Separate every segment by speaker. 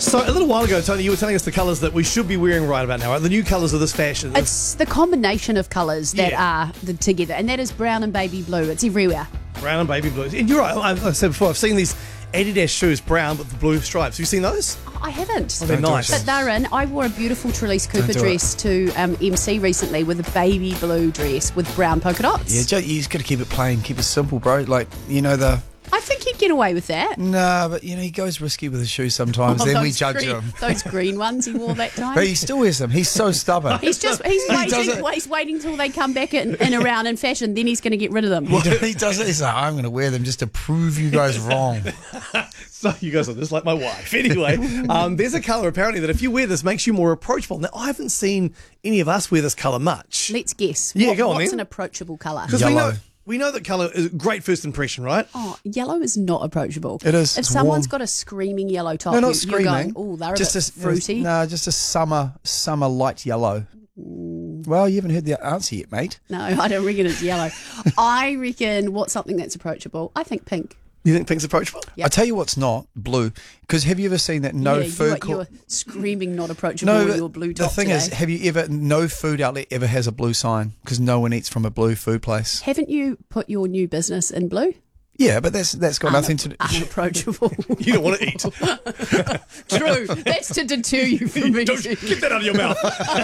Speaker 1: So a little while ago, Tony, you were telling us the colours that we should be wearing right about now, right? The new colours of this fashion.
Speaker 2: It's the combination of colours that are together, and that is brown and baby blue. It's everywhere.
Speaker 1: Brown and baby blue. And you're right, I said before, I've seen these Adidas shoes, brown with the blue stripes. Have you seen those?
Speaker 2: I haven't.
Speaker 1: Oh, they're nice.
Speaker 2: But they're in. I wore a beautiful Trelise Cooper dress to MC recently with a baby blue dress with brown polka dots.
Speaker 3: Yeah, you just got to keep it plain, keep it simple, bro. Like, the...
Speaker 2: I think he'd get away with that.
Speaker 3: Nah, but, he goes risky with his shoes sometimes. Then we judge him.
Speaker 2: Those green ones he wore that time.
Speaker 3: But he still wears them. He's so stubborn.
Speaker 2: He's waiting till they come back in around in fashion, then he's going to get rid of them.
Speaker 3: He does it. He's like, I'm going to wear them just to prove you guys wrong.
Speaker 1: So you guys are just like my wife. Anyway, there's a colour apparently that if you wear this makes you more approachable. Now, I haven't seen any of us wear this colour much.
Speaker 2: Let's guess.
Speaker 1: Yeah, go on
Speaker 2: What's
Speaker 1: then.
Speaker 2: an approachable colour?
Speaker 1: Because
Speaker 3: Yellow.
Speaker 1: we know that colour is a great first impression, right?
Speaker 2: Oh, yellow is not approachable.
Speaker 3: It is.
Speaker 2: If
Speaker 3: It's
Speaker 2: someone's
Speaker 3: warm.
Speaker 2: got a screaming yellow top,
Speaker 3: No, not
Speaker 2: you're
Speaker 3: screaming.
Speaker 2: going, oh, they're
Speaker 3: just
Speaker 2: a bit fruity.
Speaker 3: No, just a summer light yellow. Well, you haven't heard the answer yet, mate.
Speaker 2: No, I don't reckon it's yellow. I reckon what's something that's approachable? I think pink.
Speaker 1: You think pink's approachable?
Speaker 2: Yep.
Speaker 3: I tell you what's not blue. Because have you ever seen that
Speaker 2: you were screaming not approachable with your blue top
Speaker 3: the thing
Speaker 2: today.
Speaker 3: is, have you ever, no food outlet ever has a blue sign because no one eats from a blue food place.
Speaker 2: Haven't you put your new business in blue?
Speaker 3: Yeah, but that's got nothing to do.
Speaker 2: Unapproachable.
Speaker 1: You don't want to eat.
Speaker 2: True. That's to deter you from eating.
Speaker 1: Get that out of your mouth.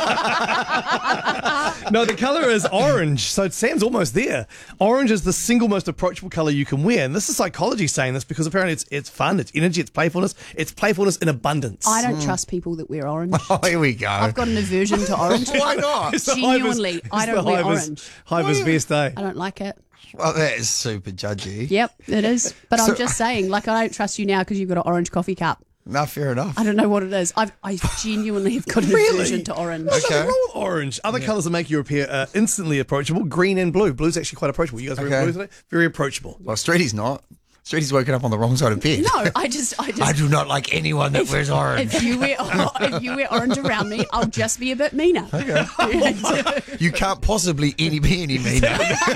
Speaker 1: No, the colour is orange. So Sam's almost there. Orange is the single most approachable colour you can wear. And this is psychology saying this because apparently it's fun, it's energy, it's playfulness. It's playfulness in abundance.
Speaker 2: I don't trust people that wear orange.
Speaker 3: Oh, here we go.
Speaker 2: I've got an aversion to orange.
Speaker 3: Why not?
Speaker 1: It's the
Speaker 2: Genuinely, I don't wear orange.
Speaker 1: Hiver's best day.
Speaker 2: I don't like it.
Speaker 3: Well, that is super judgy.
Speaker 2: Yep, it is. But I'm just saying, I don't trust you now because you've got an orange coffee cup.
Speaker 3: No, fair enough.
Speaker 2: I don't know what it is. I genuinely have got an aversion to orange.
Speaker 1: There's
Speaker 3: Okay.
Speaker 1: nothing wrong with orange. Other colours that make you appear instantly approachable, green and blue. Blue's actually quite approachable. You guys wearing blue today? Very approachable.
Speaker 3: Well, Streety's not. Streety's woken up on the wrong side of bed.
Speaker 2: No, I just.
Speaker 3: I do not like anyone that wears orange.
Speaker 2: If you wear orange around me, I'll just be a bit meaner.
Speaker 3: Okay. You can't possibly be any meaner.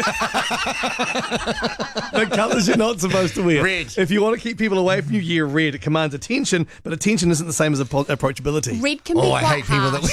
Speaker 1: The colours you're not supposed to wear.
Speaker 3: Red.
Speaker 1: If you want to keep people away from you, red. It commands attention, but attention isn't the same as approachability.
Speaker 2: Red can be
Speaker 3: I
Speaker 2: quite
Speaker 3: hate people that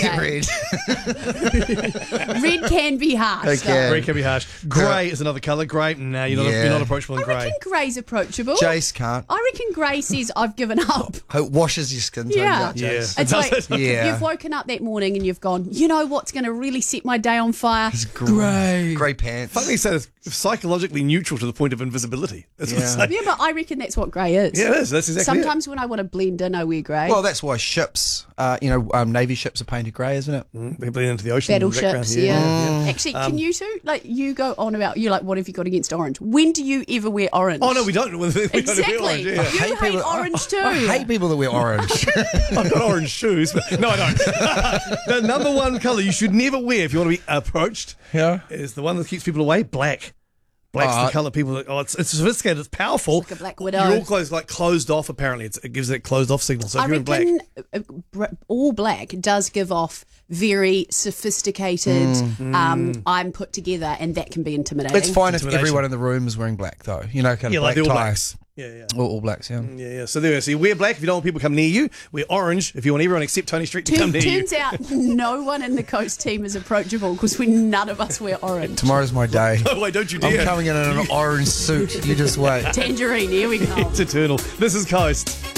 Speaker 2: harsh,
Speaker 3: wear red.
Speaker 2: Red can be harsh.
Speaker 3: Okay.
Speaker 2: though.
Speaker 1: Red can be harsh. Grey is another colour. Grey, no, you're not approachable in
Speaker 2: I
Speaker 1: grey.
Speaker 2: reckon grey's approachable.
Speaker 3: Jace can't.
Speaker 2: I reckon grey says I've given up.
Speaker 3: It washes your skin.
Speaker 2: Yeah.
Speaker 3: Jace.
Speaker 1: Yeah.
Speaker 2: It's like
Speaker 3: Yeah.
Speaker 2: you've woken up that morning and you've gone, you know what's going to really set my day on fire?
Speaker 3: Grey. Grey pants.
Speaker 1: Funnily said, it's psychologically neutral to the point of invisibility. That's what it's saying.
Speaker 2: Yeah, but I reckon that's what grey is.
Speaker 1: Yeah, it is. That's exactly
Speaker 2: Sometimes when I want to blend in, I wear grey.
Speaker 3: Well, that's why ships, Navy ships are painted grey, isn't it?
Speaker 1: They bleed into the ocean. in the background.
Speaker 2: Battleships, yeah. Actually, can you two, you go on about, what have you got against orange? When do you ever wear orange?
Speaker 1: Oh, no, we don't. We don't wear
Speaker 2: Exactly.
Speaker 1: orange, yeah.
Speaker 2: You hate orange too.
Speaker 3: I hate people that wear orange.
Speaker 1: I've got orange shoes, but no, I don't. The number one colour you should never wear if you want to be approached is the one that keeps people away, black. Black's the colour people that, it's sophisticated, it's powerful.
Speaker 2: Like a black widow.
Speaker 1: You're all closed off, apparently. It gives that closed off signal. So if
Speaker 2: I
Speaker 1: you're in black.
Speaker 2: reckon all black does give off very sophisticated, I'm put together, and that can be intimidating.
Speaker 3: It's fine if
Speaker 1: Intimidation.
Speaker 3: everyone in the room is wearing black, though. Kind of
Speaker 1: Yeah, like
Speaker 3: black
Speaker 1: the all
Speaker 3: ties.
Speaker 1: blacks. Yeah.
Speaker 3: All blacks, yeah.
Speaker 1: Yeah. So there. So you wear black if you don't want people to come near you. Wear orange if you want everyone except Tony Street to come near you.
Speaker 2: Turns out no one in the Coast team is approachable because none of us wear orange.
Speaker 3: Tomorrow's my day.
Speaker 1: Oh, wait, don't you
Speaker 3: I'm
Speaker 1: dare.
Speaker 3: coming in an orange suit. You just wait.
Speaker 2: Tangerine, here we go.
Speaker 1: It's eternal. This is Coast.